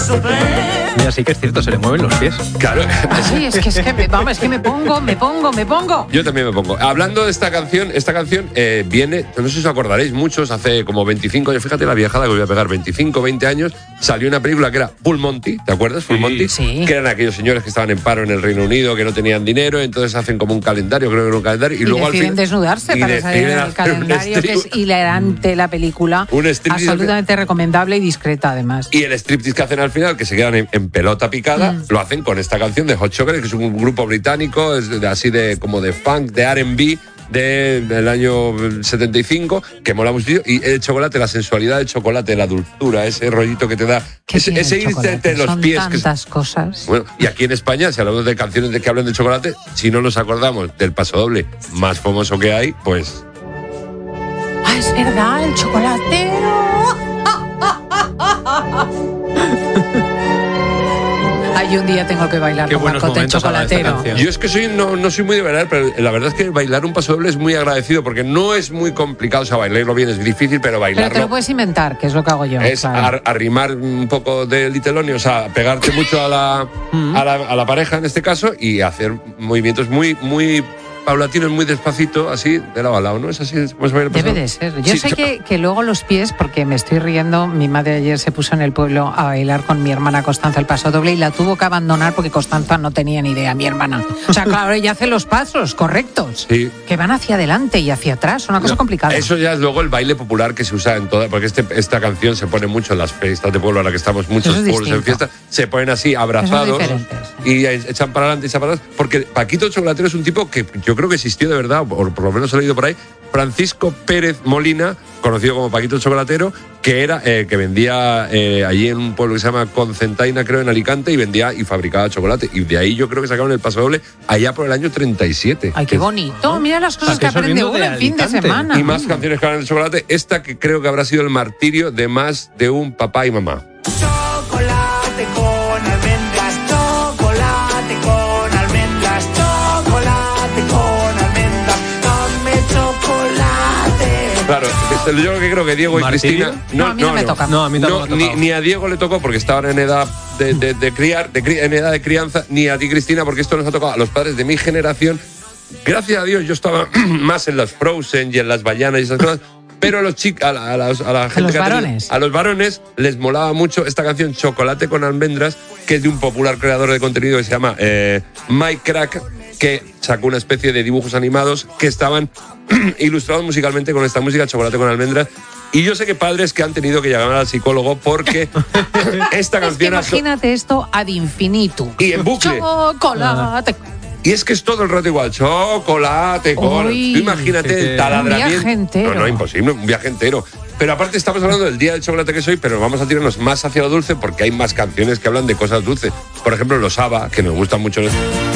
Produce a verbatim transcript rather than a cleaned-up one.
Mira, sí que es cierto, se le mueven los pies. Claro. Ay, es que, es que me, vamos, es que me pongo, me pongo, me pongo. Yo también me pongo. Hablando de esta canción, esta canción eh, viene, no sé si os acordaréis, muchos, hace como veinticinco años, fíjate la viajada que voy a pegar, veinticinco, veinte años, salió una película que era Full Monty, ¿te acuerdas? Full Sí. Monty. Sí. Que eran aquellos señores que estaban en paro en el Reino Unido, que no tenían dinero, entonces hacen como un calendario, creo que era un calendario, y, Y luego deciden al final, desnudarse y para salir en deciden el hacer un calendario, que es strip- hilarante la película. Un striptease absolutamente recomendable y discreta, además. Y el striptease que hacen al final, que se quedan en, en pelota picada, mm. lo hacen con esta canción de Hot Chocolate, que es un grupo británico, es de, así de como de funk, de R and B, de, del año setenta y cinco, que mola mucho. Y el chocolate, la sensualidad del chocolate, la dulzura, ese rollito que te da, ese, ese irte entre los Son pies. tantas que, cosas. Bueno, y aquí en España, si hablamos de canciones de que hablan de chocolate, si no nos acordamos del pasodoble más famoso que hay, pues... Ah, es verdad, el chocolatero. Ay, un día tengo que bailar Qué con buenos Pacote el momentos habrá de esta chocolatero. canción. Yo es que soy no, no soy muy de bailar, pero la verdad es que bailar un pasodoble es muy agradecido porque no es muy complicado. O sea, bailarlo bien es difícil, pero bailarlo... Pero te lo puedes inventar, que es lo que hago yo. Es claro. ar- arrimar un poco de Little, o sea, pegarte mucho a la, a la, a la pareja en este caso y hacer movimientos muy, muy paulatinos, muy despacito, así, de lado a lado, ¿no? Es así. Pues Debe de ser. Yo sí, sé yo... que, que luego los pies, porque me estoy riendo, mi madre ayer se puso en el pueblo a bailar con mi hermana Constanza el paso doble y la tuvo que abandonar porque Constanza no tenía ni idea, mi hermana. O sea, claro, ella hace los pasos correctos, sí. que van hacia adelante y hacia atrás, una cosa no, complicada. Eso ya es luego el baile popular que se usa en toda, porque este, esta canción se pone mucho en las fiestas de pueblo, ahora que estamos muchos es pueblos en fiesta, se ponen así abrazados y echan para adelante y echan para atrás, porque Paquito el Chocolatero es un tipo que yo creo que existió de verdad, o por lo menos he leído por ahí, Francisco Pérez Molina, conocido como Paquito el Chocolatero, que era eh, que vendía eh, allí en un pueblo que se llama Concentaina, creo, en Alicante, y vendía y fabricaba chocolate. Y de ahí yo creo que sacaron el pasodoble allá por el año treinta y siete. Ay, qué bonito. Mira las cosas que aprende uno en fin de semana. Y más canciones que hablan de chocolate. Esta que creo que habrá sido el martirio de más de un papá y mamá. Chocolate con almendras, chocolate con almendras, chocolate con almendras, dame chocolate. Claro, yo lo que creo que Diego y ¿Martirio? Cristina... No, a mí no me toca. No, a mí tampoco no, me ha ni, tocado. ni a Diego le tocó porque estaban en edad de, de, de criar, de cri, en edad de crianza, ni a ti, Cristina, porque esto nos ha tocado a los padres de mi generación. Gracias a Dios yo estaba más en las Frozen y en las Bayanas y esas cosas, pero a los chicos, a la, a la, a la gente los que varones. a los varones les molaba mucho esta canción Chocolate con almendras, que es de un popular creador de contenido que se llama eh, Mike Crack, que sacó una especie de dibujos animados que estaban ilustrados musicalmente con esta música Chocolate con almendras. Y yo sé que padres que han tenido que llamar al psicólogo porque esta canción... Es que imagínate esto ad infinitum. Y en bucle. Chocolate. Y es que es todo el rato igual, chocolate con... Uy, Tú imagínate que- el taladramiento. Un viaje entero. No, no, imposible, un viaje entero. Pero aparte estamos hablando del día del chocolate que soy, pero vamos a tirarnos más hacia lo dulce porque hay más canciones que hablan de cosas dulces. Por ejemplo, los ABBA, que nos gustan mucho.